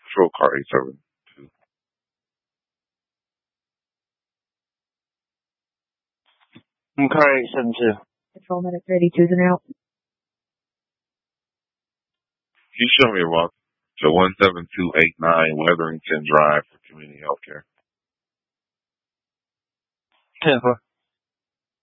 Patrol car 872. Car 872. Patrol medic 32's and out. Can you show me a route to 17289 Weatherington Drive for community health care? 10-4.